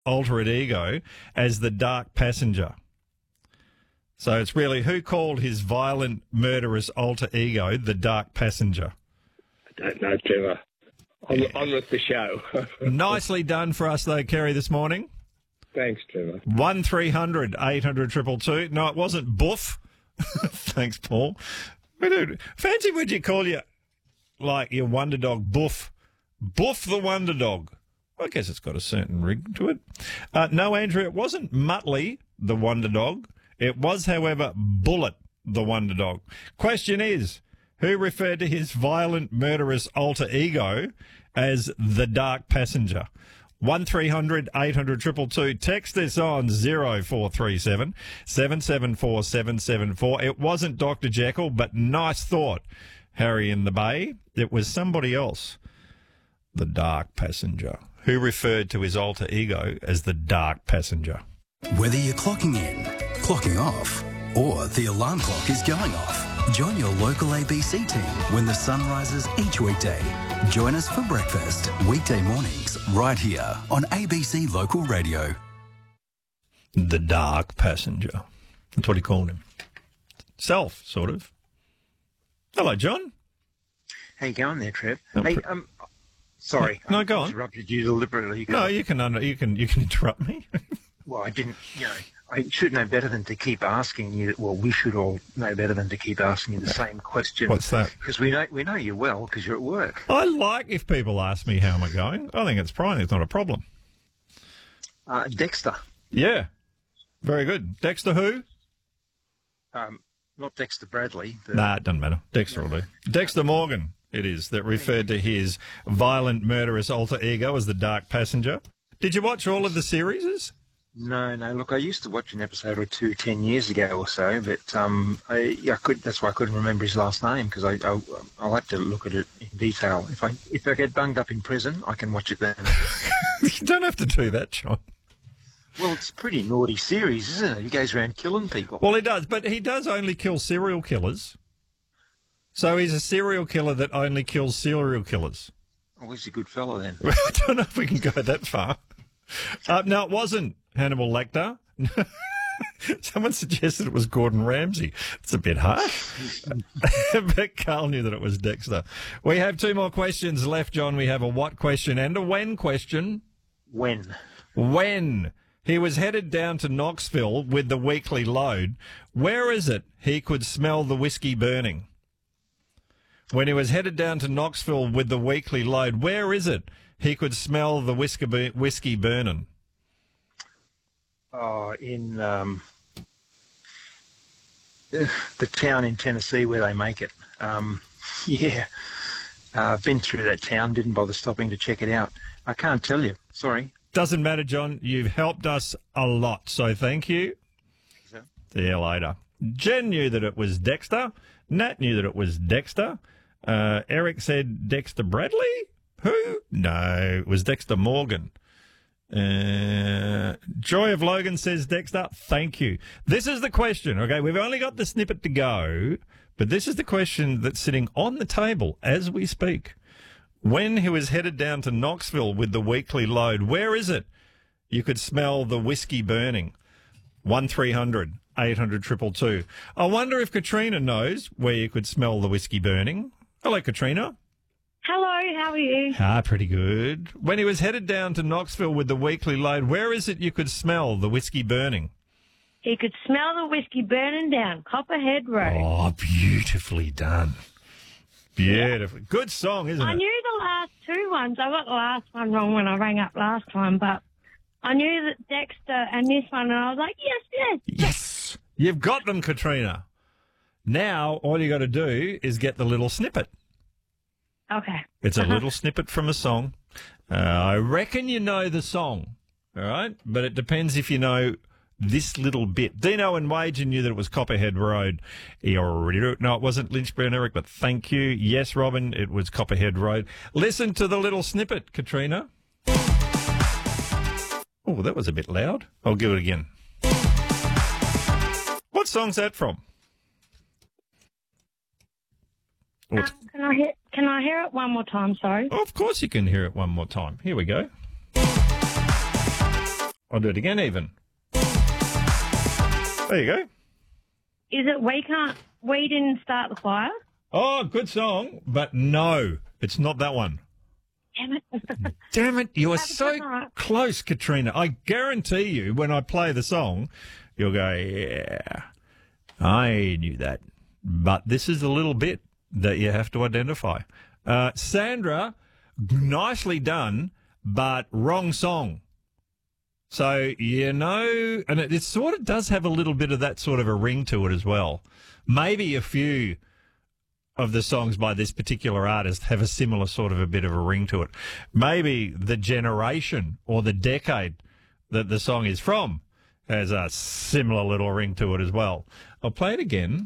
alter ego as the Dark Passenger. So it's really who called his violent, murderous alter ego the Dark Passenger? I don't know, Trevor. On with the show. Nicely done for us, though, Kerry, this morning. Thanks, Trevor. 1300 800 222. No, it wasn't Boof. Thanks, Paul. Fancy would you call you, like, your Wonder Dog Boof? Boof the Wonder Dog. I guess it's got a certain rig to it. No, Andrew, it wasn't Muttley the Wonder Dog. It was, however, Bullet the Wonder Dog. Question is, who referred to his violent, murderous alter ego as the Dark Passenger? 1300 800 222. Text us on 0437 774 774. It wasn't Dr. Jekyll, but nice thought, Harry in the Bay. It was somebody else, the Dark Passenger, who referred to his alter ego as the Dark Passenger. Whether you're clocking in, clocking off, or the alarm clock is going off, join your local ABC team when the sun rises each weekday. Join us for breakfast, weekday mornings, right here on ABC Local Radio. The Dark Passenger. That's what he called him. Self, sort of. Hello, John. How you going there, Trev? Oh, Hey, sorry. No, go on. I interrupted you deliberately. No, you can interrupt me. Well, I didn't, I should know better than to keep asking you. Well, we should all know better than to keep asking you the same question. What's that? Because we know you well because you're at work. I like if people ask me how am I going. I think it's fine. It's not a problem. Dexter. Yeah. Very good. Dexter who? Not Dexter Bradley. Nah, it doesn't matter. Dexter will do. Dexter Morgan, it is, that referred to his violent, murderous alter ego as the Dark Passenger. Did you watch all of the series? No. Look, I used to watch an episode or two 10 years ago or so, but I could. That's why I couldn't remember his last name because I like to look at it in detail. If I get bunged up in prison, I can watch it then. You don't have to do that, John. Well, it's a pretty naughty series, isn't it? He goes around killing people. Well, he does, but he does only kill serial killers. So he's a serial killer that only kills serial killers. Oh, he's a good fellow then. I don't know if we can go that far. No, it wasn't Hannibal Lecter. Someone suggested it was Gordon Ramsay. It's a bit harsh. But Carl knew that it was Dexter. We have two more questions left, John. We have a what question and a when question. When? When he was headed down to Knoxville with the weekly load, where is it he could smell the whiskey burning? When he was headed down to Knoxville with the weekly load, where is it he could smell the whiskey burning? Oh, in the town in Tennessee where they make it. Yeah, I've been through that town, didn't bother stopping to check it out. I can't tell you. Sorry. Doesn't matter, John. You've helped us a lot, so thank you. So? See you later. Jen knew that it was Dexter. Nat knew that it was Dexter. Eric said Dexter Bradley? Who? No, it was Dexter Morgan. Joy of Logan says Dexter. Thank you. This is the question, okay? We've only got the snippet to go, but this is the question that's sitting on the table as we speak. When he was headed down to Knoxville with the weekly load, where is it you could smell the whiskey burning? 1300 800 222. I wonder if Katrina knows where you could smell the whiskey burning. Hello, Katrina. Hello, how are you? Pretty good. When he was headed down to Knoxville with the weekly load, where is it you could smell the whiskey burning? He could smell the whiskey burning down Copperhead Road. Oh, beautifully done. Beautiful. Yeah. Good song, isn't it? I knew the last two ones. I got the last one wrong when I rang up last time, but I knew that Dexter and this one, and I was like, yes. Yes. You've got them, Katrina. Now, all you got to do is get the little snippet. Okay. It's a little snippet from a song. I reckon you know the song, all right? But it depends if you know this little bit. Dino and Wager knew that it was Copperhead Road. No, it wasn't Lynchburn, Eric, but thank you. Yes, Robin, it was Copperhead Road. Listen to the little snippet, Katrina. Oh, that was a bit loud. I'll give it again. What song's that from? Can I hear it one more time, sorry? Oh, of course you can hear it one more time. Here we go. I'll do it again even. There you go. Is it We Didn't Start the Fire? Oh, good song, but no, it's not that one. Damn it. Damn it, you are That was so all right. close, Katrina. I guarantee you, when I play the song, you'll go, yeah, I knew that. But this is a little bit that you have to identify. Sandra, nicely done, but wrong song. So, and it sort of does have a little bit of that sort of a ring to it as well. Maybe a few of the songs by this particular artist have a similar sort of a bit of a ring to it. Maybe the generation or the decade that the song is from has a similar little ring to it as well. I'll play it again.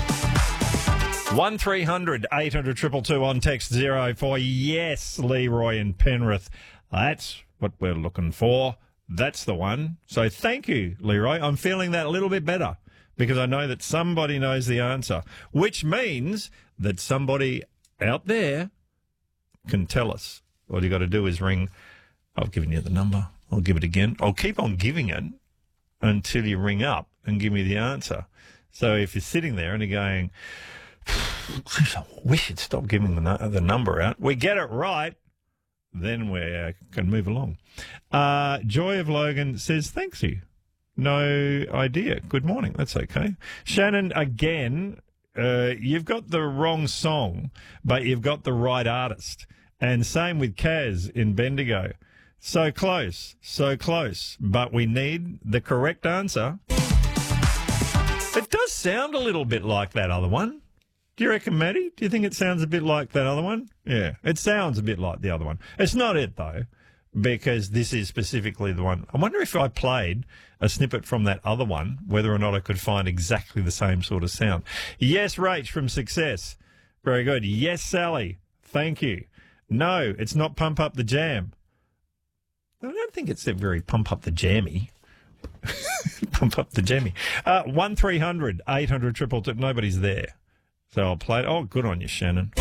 1300 800 222 on text 04. Yes, Leroy and Penrith. That's what we're looking for. That's the one. So thank you, Leroy. I'm feeling that a little bit better because I know that somebody knows the answer, which means that somebody out there can tell us. All you got to do is ring. I've given you the number. I'll give it again. I'll keep on giving it until you ring up and give me the answer. So if you're sitting there and you're going, I wish you'd stop giving the number out. We get it right, then we can move along. Joy of Logan says, thanks you. No idea. Good morning. That's okay. Shannon, again, you've got the wrong song, but you've got the right artist. And same with Kaz in Bendigo. So close, but we need the correct answer. It does sound a little bit like that other one. Do you reckon, Maddie? Do you think it sounds a bit like that other one? Yeah, it sounds a bit like the other one. It's not it, though, because this is specifically the one. I wonder if I played a snippet from that other one, whether or not I could find exactly the same sort of sound. Yes, Rach from Success. Very good. Yes, Sally. Thank you. No, it's not Pump Up the Jam. I don't think it's very Pump Up the Jammy. Pump Up the Jammy. 1300 800 222. Nobody's there. So I'll play it. Oh, good on you, Shannon.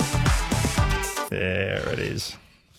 There it is.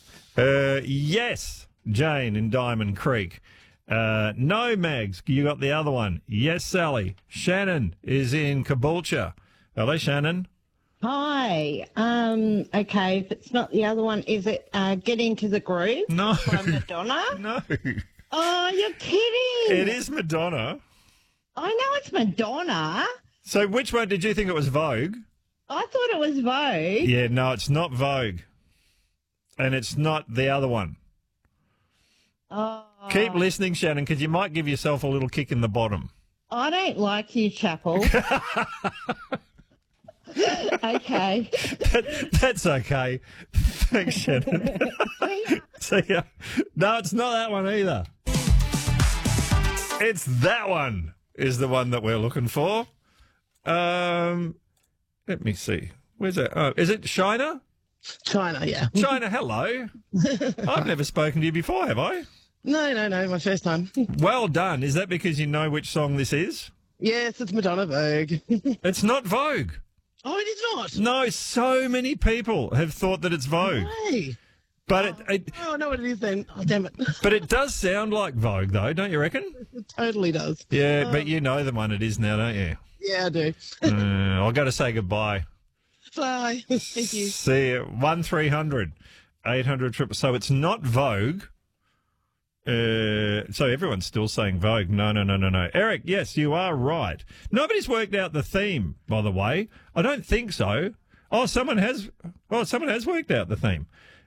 Yes, Jane in Diamond Creek. No, Mags, you got the other one. Yes, Sally. Shannon is in Caboolture. Hello, Shannon. Hi. Okay, if it's not the other one, is it Get Into the Groove? No. By Madonna? No. Oh, you're kidding. It is Madonna. I know it's Madonna. So which one did you think it was Vogue? I thought it was Vogue. Yeah, no, it's not Vogue. And it's not the other one. Oh, Keep listening, Shannon, because you might give yourself a little kick in the bottom. I don't like you, Chapel. Okay. That's okay. Thanks, Shannon. See ya. No, it's not that one either. It's that one is the one that we're looking for. Let me see. Where's that? Oh, is it China? China, yeah. China, hello. I've never spoken to you before, have I? No, my first time. Well done. Is that because you know which song this is? Yes, it's Madonna Vogue. It's not Vogue. Oh, it is not? No, so many people have thought that it's Vogue. Hey. But it Oh, I know what it is then. Oh, damn it. but it does sound like Vogue, though, don't you reckon? It totally does. Yeah, but you know the one it is now, don't you? Yeah, I do. I've got to say goodbye. Bye. Thank you. See you. 1300 800 triple. So it's not Vogue. So everyone's still saying Vogue. No. Eric, yes, you are right. Nobody's worked out the theme, by the way. I don't think so. Oh, someone has worked out the theme.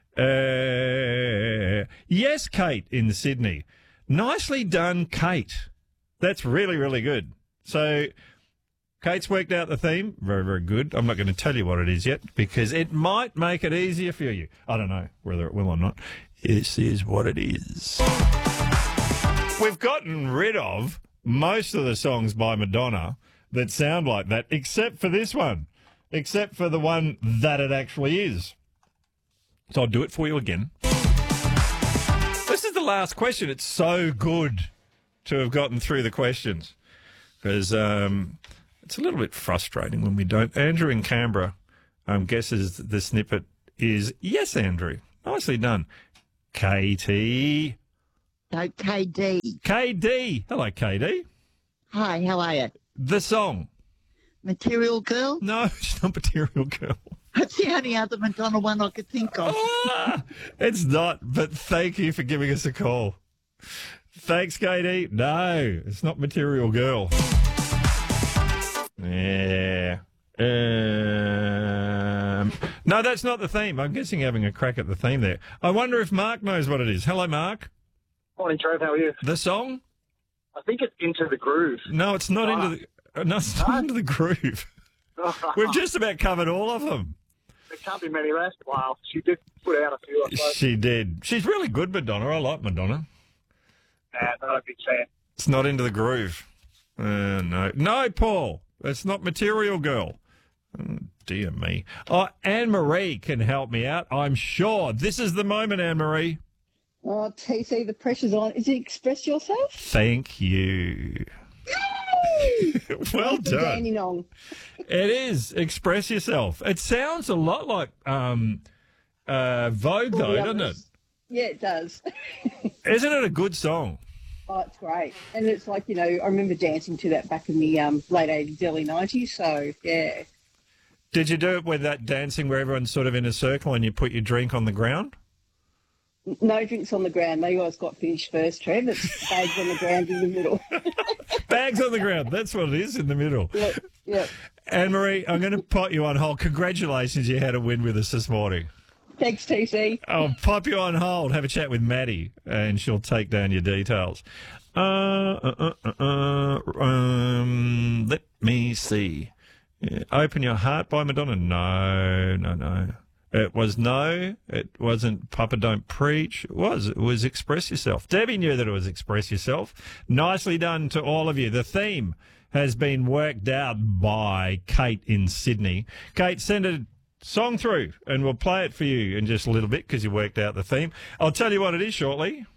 Yes, Kate in Sydney. Nicely done, Kate. That's really, really good. So Kate's worked out the theme. Very, very good. I'm not going to tell you what it is yet because it might make it easier for you. I don't know whether it will or not. This is what it is. We've gotten rid of most of the songs by Madonna that sound like that, except for this one, except for the one that it actually is. So I'll do it for you again. This is the last question. It's so good to have gotten through the questions because it's a little bit frustrating when we don't. Andrew in Canberra guesses the snippet is yes, Andrew. Nicely done. Katie. No, KD. KD. Hello, KD. Hi, how are you? The song. Material Girl? No, it's not Material Girl. That's the only other Madonna one I could think of. It's not, but thank you for giving us a call. Thanks, Katie. No, it's not Material Girl. Yeah. No, that's not the theme. I'm guessing having a crack at the theme there. I wonder if Mark knows what it is. Hello, Mark. Morning, Trev. How are you? The song? I think it's Into the Groove. No, it's not it's not Into the Groove. We've just about covered all of them. There can't be many left. Wow, she did put out a few. I suppose. She did. She's really good, Madonna. I like Madonna. Not a big fan. It's not Into the Groove. No, Paul. It's not Material Girl. Oh, dear me. Oh, Anne-Marie can help me out, I'm sure. This is the moment, Anne-Marie. Oh, TC, the pressure's on. Is it Express Yourself? Thank you. Well done. Dandenong. It is. Express Yourself. It sounds a lot like Vogue, though, doesn't it? Yeah, it does. Isn't it a good song? Oh, it's great. And it's like, you know, I remember dancing to that back in the late 80s, early 90s. So, yeah. Did you do it with that dancing where everyone's sort of in a circle and you put your drink on the ground? No drinks on the ground. They always got finished first, Trev. It's bags on the ground in the middle. Bags on the ground. That's what it is in the middle. Yep. Anne-Marie, I'm going to put you on hold. Congratulations, you had a win with us this morning. Thanks, TC. I'll pop you on hold, have a chat with Maddie, and she'll take down your details. Let me see. Yeah. Open Your Heart by Madonna. No. It was no. It wasn't Papa Don't Preach. It was Express Yourself. Debbie knew that it was Express Yourself. Nicely done to all of you. The theme has been worked out by Kate in Sydney. Kate, send a song through and we'll play it for you in just a little bit because you worked out the theme. I'll tell you what it is shortly.